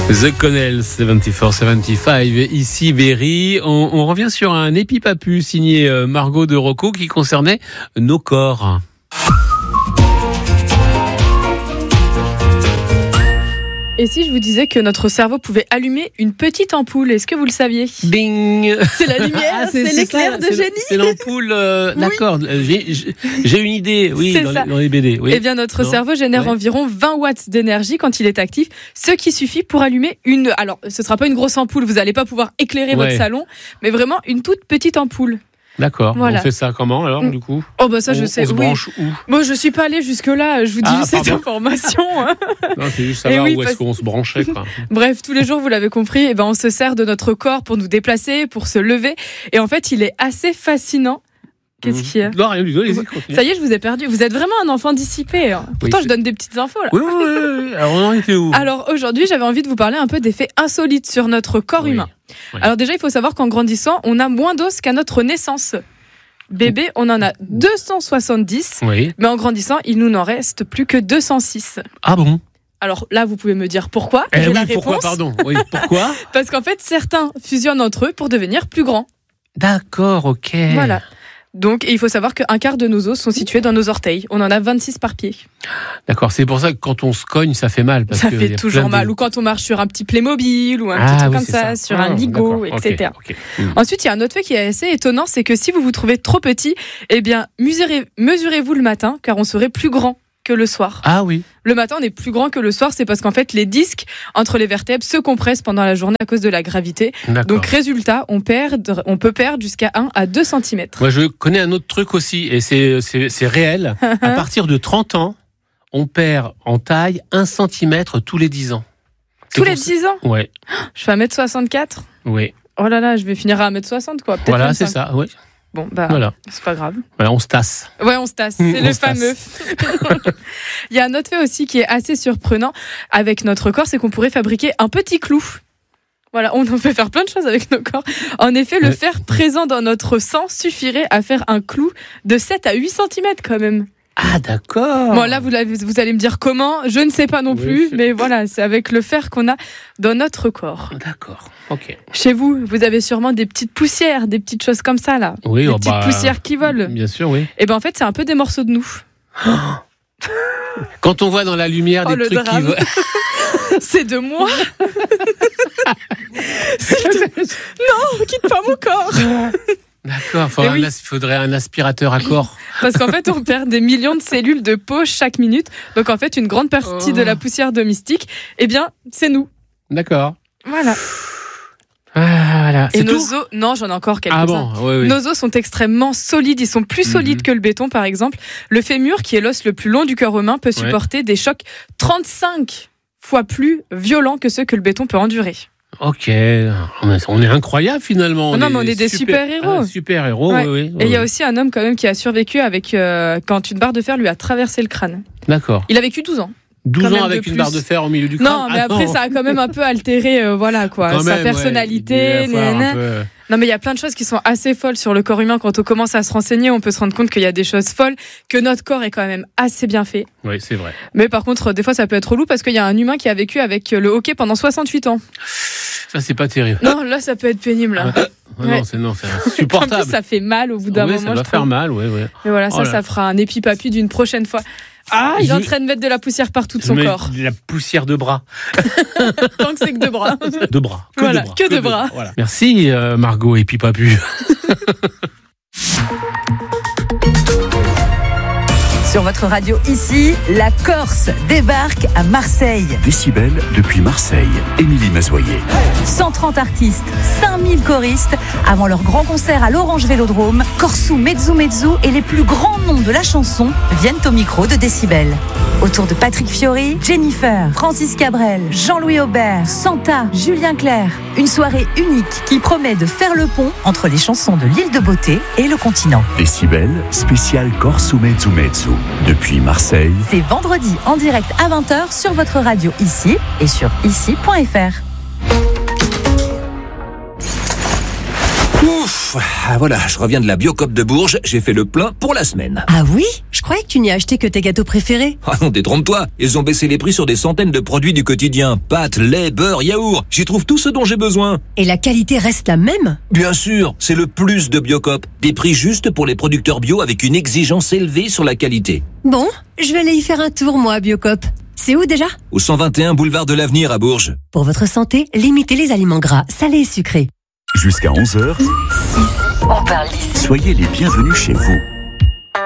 The Connell 74-75, ici Berry. On revient sur un épipapu signé Margot de Rocco qui concernait nos corps. Et si je vous disais que notre cerveau pouvait allumer une petite ampoule, est-ce que vous le saviez ? Bing. C'est la lumière, c'est l'éclair de génie. C'est l'ampoule, d'accord. J'ai une idée, oui, dans les BD. Oui. Eh bien, notre cerveau génère environ 20 watts d'énergie quand il est actif, ce qui suffit pour allumer une... Alors, ce ne sera pas une grosse ampoule, vous n'allez pas pouvoir éclairer votre salon, mais vraiment une toute petite ampoule. D'accord. Voilà. On fait ça comment alors du coup ? Oh bah ça je sais. On se branche où ? Moi je suis pas allée jusque là. Je vous dis cette information. Non, c'est juste savoir où est-ce qu'on se branchait quoi. Bref, tous les jours vous l'avez compris, on se sert de notre corps pour nous déplacer, pour se lever. Et en fait il est assez fascinant. Qu'est-ce qu'il y a ? Non, rien du tout, allez-y, continue. Ça y est, je vous ai perdu. Vous êtes vraiment un enfant dissipé. Pourtant, je donne des petites infos là. Oui. Alors on en était où ? Alors aujourd'hui, j'avais envie de vous parler un peu des faits insolites sur notre corps humain. Oui. Alors déjà, il faut savoir qu'en grandissant, on a moins d'os qu'à notre naissance. Bébé, on en a 270, mais en grandissant, il nous n'en reste plus que 206. Ah bon ? Alors là, vous pouvez me dire pourquoi. J'ai la réponse. Pourquoi, pardon. Oui, pourquoi ? Parce qu'en fait, certains fusionnent entre eux pour devenir plus grands. D'accord, ok. Voilà. Donc, il faut savoir qu'un quart de nos os sont situés dans nos orteils. On en a 26 par pied. D'accord, c'est pour ça que quand on se cogne, ça fait mal. Ça fait toujours mal. Ou quand on marche sur un petit Playmobil ou un petit truc comme ça, sur un Lego, etc. Okay. Ensuite, il y a un autre fait qui est assez étonnant, c'est que si vous vous trouvez trop petit, eh bien, mesurez-vous le matin, car on serait plus grand que le soir. Ah oui. Le matin, on est plus grand que le soir, c'est parce qu'en fait, les disques entre les vertèbres se compressent pendant la journée à cause de la gravité. Donc, résultat, on peut perdre jusqu'à 1 à 2 cm. Moi, je connais un autre truc aussi, et c'est réel. À partir de 30 ans, on perd en taille 1 cm tous les 10 ans. Tous les 10 ans ? Ouais. Je fais 1m64 ? Oui. Oh là là, je vais finir à 1m60, quoi. Peut-être voilà, 25. C'est ça, oui. Bon, c'est pas grave. Voilà, on se tasse. Ouais, on se tasse. C'est le fameux. Il y a un autre fait aussi qui est assez surprenant avec notre corps, c'est qu'on pourrait fabriquer un petit clou. Voilà, on peut faire plein de choses avec nos corps. En effet, le fer présent dans notre sang suffirait à faire un clou de 7 à 8 cm quand même. Ah, d'accord. Bon, là, vous allez me dire comment. Je ne sais pas non plus, mais voilà, c'est avec le fer qu'on a dans notre corps. D'accord, ok. Chez vous, vous avez sûrement des petites poussières, des petites choses comme ça, là. Oui, des petites poussières qui volent. Bien sûr, oui. Et en fait, c'est un peu des morceaux de nous. Quand on voit dans la lumière des trucs qui volent. C'est de moi. Non, quitte pas mon corps. D'accord, il faudrait un aspirateur à corps. Parce qu'en fait, on perd des millions de cellules de peau chaque minute. Donc en fait, une grande partie de la poussière domestique, eh bien, c'est nous. D'accord. Voilà. Voilà. Et nos os, non, j'en ai encore quelques-uns. Ah bon, oui. Nos os sont extrêmement solides, ils sont plus solides que le béton par exemple. Le fémur, qui est l'os le plus long du corps humain, peut supporter des chocs 35 fois plus violents que ceux que le béton peut endurer. Ok, on est incroyable finalement. Non, mais on est des super-héros. Super-héros, oui. Et il y a aussi un homme quand même qui a survécu avec quand une barre de fer lui a traversé le crâne. D'accord. Il a vécu 12 ans. 12 ans avec une barre de fer au milieu du crâne. Non, mais après ça a quand même un peu altéré sa personnalité. Non, mais il y a plein de choses qui sont assez folles sur le corps humain. Quand on commence à se renseigner, on peut se rendre compte qu'il y a des choses folles, que notre corps est quand même assez bien fait. Oui, c'est vrai. Mais par contre, des fois, ça peut être relou parce qu'il y a un humain qui a vécu avec le hockey pendant 68 ans. Ça, c'est pas terrible. Non, là, ça peut être pénible. Là. Non, c'est insupportable. En plus, ça fait mal au bout d'un moment. Ça doit faire mal, oui. Mais voilà, ça fera un épipapu d'une prochaine fois. Ah, il est en train de mettre de la poussière partout de son corps. De la poussière de bras. Tant que c'est que 2 bras. 2 bras. Que 2 bras. Voilà. Merci Margot et Pipapu. Sur votre radio ici, la Corse débarque à Marseille. Décibel depuis Marseille. Émilie Mazoyer. 130 artistes, 5000 choristes. Avant leur grand concert à l'Orange Vélodrome, Corsou, Mezzu et les plus grands noms de la chanson viennent au micro de Décibel. Autour de Patrick Fiori, Jennifer, Francis Cabrel, Jean-Louis Aubert, Santa, Julien Clerc. Une soirée unique qui promet de faire le pont entre les chansons de l'île de Beauté et le continent. Décibel, spécial Corsou Mezzu. Depuis Marseille. C'est vendredi en direct à 20h sur votre radio ici et sur ici.fr. Ouf! Voilà, je reviens de la Biocoop de Bourges, j'ai fait le plein pour la semaine. Ah oui? Je croyais que tu n'y as acheté que tes gâteaux préférés. Ah non, détrompe-toi, ils ont baissé les prix sur des centaines de produits du quotidien. Pâtes, lait, beurre, yaourt, j'y trouve tout ce dont j'ai besoin. Et la qualité reste la même? Bien sûr, c'est le plus de Biocoop. Des prix justes pour les producteurs bio avec une exigence élevée sur la qualité. Bon, je vais aller y faire un tour, moi, à Biocoop. C'est où déjà? Au 121 boulevard de l'Avenir à Bourges. Pour votre santé, limitez les aliments gras, salés et sucrés. Jusqu'à 11h, On parle d'ici. soyez les bienvenus chez vous.